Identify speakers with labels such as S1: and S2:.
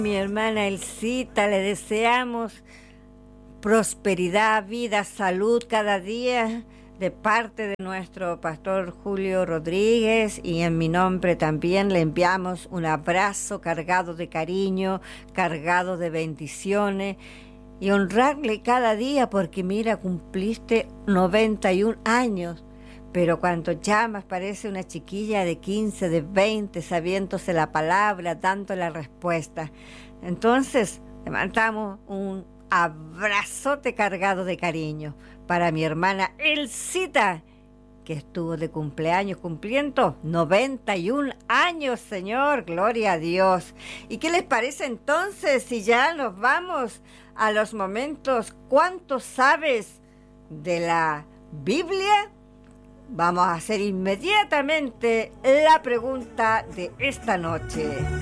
S1: Mi hermana Elcita, le deseamos prosperidad, vida, salud cada día de parte de nuestro pastor Julio Rodríguez, y en mi nombre también le enviamos un abrazo cargado de cariño, cargado de bendiciones, y honrarle cada día porque mira, cumpliste 91 años. Pero cuando llamas parece una chiquilla de 15, de 20, sabiéndose la palabra, dando la respuesta. Entonces, le mandamos un abrazote cargado de cariño para mi hermana Elcita, que estuvo de cumpleaños cumpliendo 91 años, Señor, gloria a Dios. ¿Y qué les parece entonces si ya nos vamos a los momentos? ¿Cuánto sabes de la Biblia? Vamos a hacer inmediatamente la pregunta de esta noche.